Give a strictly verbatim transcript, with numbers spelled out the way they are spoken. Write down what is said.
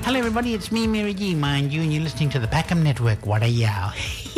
Hello, everybody. It's me, Mary G. Mind you, and you're listening to the Packham Network. What a yow.